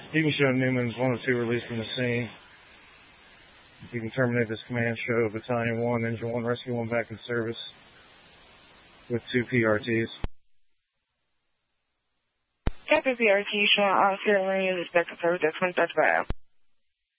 You can show Newman's 102 released from the scene. You can terminate this command. Show Battalion 1, Engine 1, Rescue 1 back in service with 2 PRTs. Copy PRT, showing all serial units back in service at 2035.